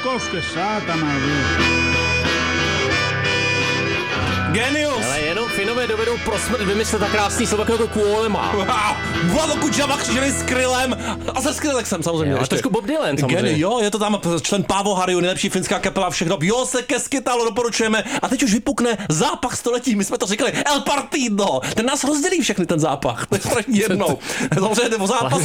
koske, sátana. Genius! Ale jenom Finové dovedou pro smrt vymyslet tak krásný slovo jako Kuolema. Vlado Kudžava křížený s Krylem a se Skrylexem samozřejmě. A trošku Bob Dylan samozřejmě. Jo, je to tam člen Pávo Harju, nejlepší finská kapela všech dob. Jo, se Keskitalo doporučujeme. A teď už vypukne zápach století. My jsme to říkali El Partido. Ten nás rozdělí všechny ten zápach. To je strašně jednou. Samozřejmě nebo zápas.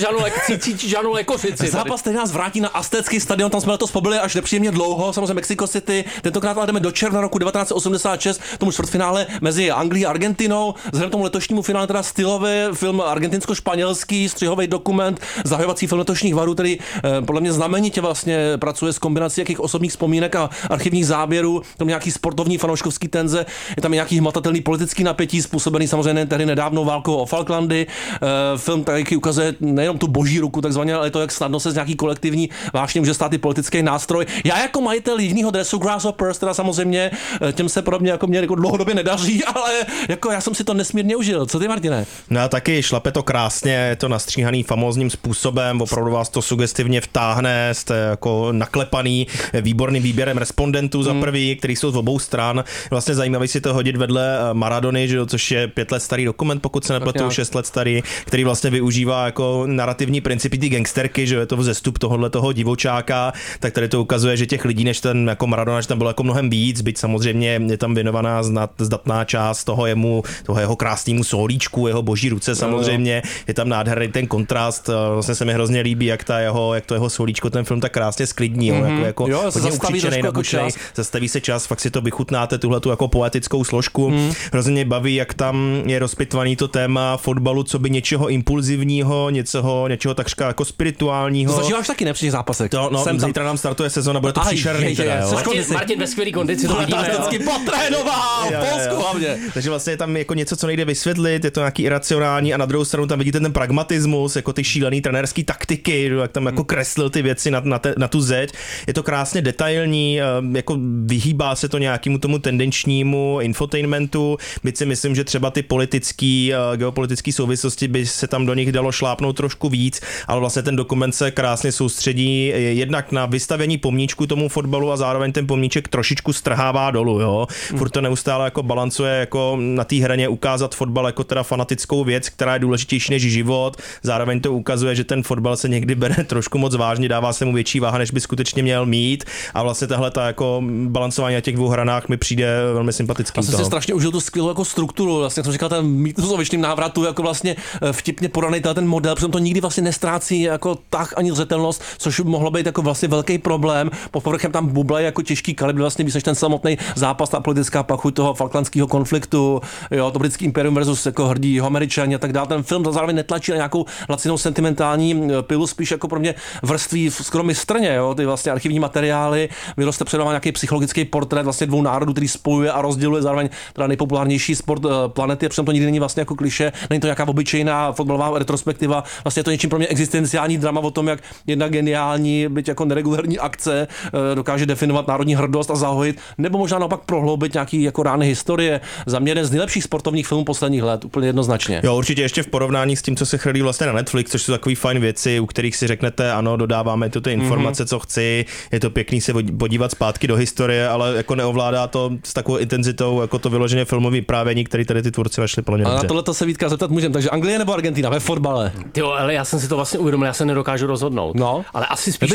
Cítí žádnou Lekošici. Zápas, který nás vrátí na Aztécký stadion, tam jsme letos pobyli až nepříjemně dlouho, samozřejmě Mexico City. Tentokrát ale jdeme do června roku 1986, tomu čtvrtfinále mezi Anglií a Argentinou. Vzhledem tomu letošnímu finále teda stylový film argentinsko-španělský, střihový dokument, zahajovací film letošních varů, který podle mě znamenitě vlastně pracuje s kombinací jakých osobních vzpomínek a archivních záběrů, tam nějaký sportovní fanouškovský tenze, je tam nějaký hmatatelný politický napětí způsobený samozřejmě tehdy nedávnou válkou o Falklandy. Film taky ukazuje nejenom tu boží ruku takzvaně, ale to, jak snadno se z nějaký kolektivní vášně může stát i politický nástroj. Já jako majitel jiného dresu Grasshoppers, teda samozřejmě těm se podobně jako mě jako dlouhodobě nedaří, ale jako já jsem si to nesmírně užil. Co ty, Martine? No a taky šlape to krásně, je to nastříhaný famózním způsobem, opravdu vás to sugestivně vtáhne, jste jako naklepaný výborným výběrem respondentů za prvý, který jsou z obou stran. Vlastně zajímavý si to hodit vedle Maradony, že jo, což je 5 let starý dokument, pokud se nepletu, 6 let starý, který vlastně využívá jako narrativní principy ty gangsterky, že je to vzestup toho divočáka, tak tady to ukazuje, že těch lidí než ten jako Maradona, že tam bylo jako mnohem víc, byť samozřejmě je tam věnovaná zdatná část toho jeho krásnému solíčku, jeho boží ruce samozřejmě, je tam nádherný ten kontrast, vlastně se mi hrozně líbí, jak to jeho solíčko ten film tak krásně sklidní, jako hodně ukřičenej, nabučenej, zastaví se čas, fakt si to vychutnáte, tuhletu jako poetickou složku, hrozně mě baví, jak tam je rozpitvaný to téma fotbalu, co by něčeho impulzivního, něčeho takřka jako spirituálního. To zažíváš taky nepříště zápasek. Zítra nám startuje sezona, bude to příšerný. Martin ve skvělý kondici, to vidíme. Fantasticky potrénoval, v Polsku hlavně. Takže vlastně je tam jako něco, co nejde vysvětlit, je to nějaký iracionální a na druhou stranu tam vidíte ten pragmatismus, jako ty šílený trenérský taktiky, jak tam jako kreslil ty věci na tu zeď. Je to krásně detailní, jako vyhýbá se to nějakému tomu tendenčnímu infotainmentu, byť si myslím, že třeba ty geopolitické souvislosti by se tam do nich dalo šlápnout trošku víc, ale vlastně ten dokument se krásně soustředí jednak na vystavění pomníčku tomu fotbalu a zároveň ten pomníček trošičku strhává dolů, jo. Furt to neustále jako balancuje jako na té hraně ukázat fotbal jako teda fanatickou věc, která je důležitější než život. Zároveň to ukazuje, že ten fotbal se někdy bere trošku moc vážně, dává se mu větší váha, než by skutečně měl mít. A vlastně tahle ta jako balancování na těch dvou hranách mi přijde velmi sympatický. Já jsem si strašně užil tu skvělou jako strukturu, vlastně jak jsem říkal, ten mýtus o věčném návratu, jako vlastně vtipně podaný ten model, protože to nikdy vlastně nestrácí jako tak ani zřetelnost, což mohlo být jako vlastně velký problém. Po povrchem tam bublají jako těžký kalibr, vlastně víc než ten samotný zápas, ta politická pachuť toho falklandského konfliktu, jo, to britský imperium versus jako hrdí Američani a tak dále. Ten film zároveň netlačí na nějakou lacinou sentimentální pilu, spíš jako pro mě vrství skoro mistrně, jo, ty vlastně archivní materiály, vyroste předává nějaký psychologický portrét vlastně dvou národů, který spojuje a rozděluje, zároveň teda nejpopulárnější sport planety, přitom to nikdy není vlastně jako klišé, není to nějaká obyčejná fotbalová retrospektiva, vlastně je to něčím pro mě existenciální drama o tom, jak jedna geniální, byť jako neregulární akce dokáže definovat národní hrdost a zahojit, nebo možná naopak prohloubit nějaký jako rány historie. Za mě jeden z nejlepších sportovních filmů posledních let, úplně jednoznačně. Jo, určitě ještě v porovnání s tím, co se chrlí vlastně na Netflix, což jsou takový fajn věci, u kterých si řeknete, ano, dodáváme tu ty informace, co chci, je to pěkný se podívat zpátky do historie, ale jako neovládá to s takovou intenzitou, jako to vyloženě filmový vyprávění, který tady ty tvůrci našli plně dobře. A na tohle to se Vítka zeptat můžeme, takže Anglie nebo Argentina ve fotbale? Jo, ale já jsem si to vlastně uvědomil, já se nedokážu rozhodnout. No, ale asi spíš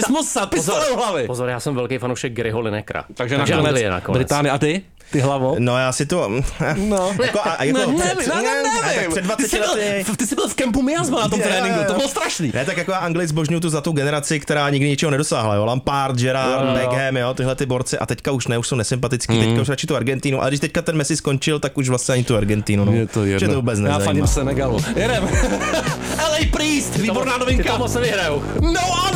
Pozor, já jsem velký fanoušek Garyho Linekera. Takže nakonec Británie a ty? Ty hlavo? No já si to... Před 20 lety... Ty jsi byl v kempu Miasma na tom tréninku, to bylo strašný. Ne, tak jako já Anglii zbožňuju tu za tu generaci, která nikdy ničeho nedosáhla, jo. Lampard, Gerrard, Beckham, jo, tyhle ty borci a teďka už už jsou nesympatický, teďka už radši tu Argentínu, a když teďka ten Messi skončil, tak už vlastně ani tu Argentínu, no. Je to jedno. Že to vůbec nezajímá. Já fandím Senegalu. Jedem. LA Priest, výborná novinka. Ty to moc nevyhrajou. No,